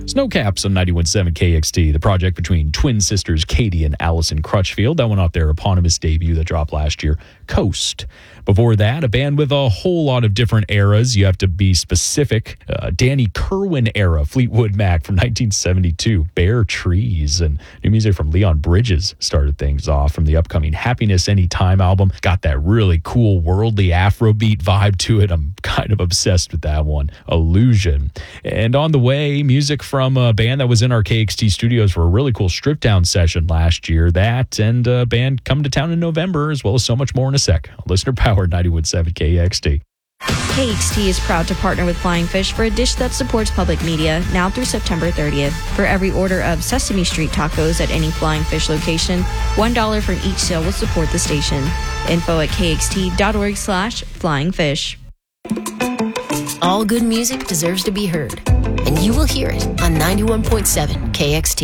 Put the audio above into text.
Snowcaps on 91.7 KXT, the project between twin sisters Katie and Allison Crutchfield. That went off their eponymous debut that dropped last year, Coast. Before that, a band with a whole lot of different eras. You have to be specific. Danny Kerwin era, Fleetwood Mac from 1972, Bare Trees, and new music from Leon Bridges started things off from the upcoming Happiness Anytime album. Got that really cool worldly Afrobeat vibe to it. I'm kind of obsessed with that one, Illusion. And on the way, music from a band that was in our KXT studios for a really cool strip down session last year. That and a band coming to town in November, as well as so much more in a sec. Listener Power 91.7 KXT. KXT is proud to partner with Flying Fish for a dish that supports public media now through September 30th. For every order of Sesame Street tacos at any Flying Fish location, $1 from each sale will support the station. Info at kxt.org/flyingfish. All good music deserves to be heard, and you will hear it on 91.7 KXT.